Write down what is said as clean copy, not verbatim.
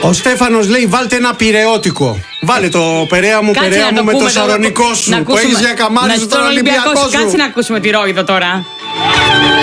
Ο Στέφανος λέει: βάλτε ένα πειραιώτικο. Βάλε το Περαία μου, Περαία μου με το Σαρονικό σου. Που έχεις για καμάρι στον Ολυμπιακό σου. Κάτσε να ακούσουμε τη Ρόιδο τώρα.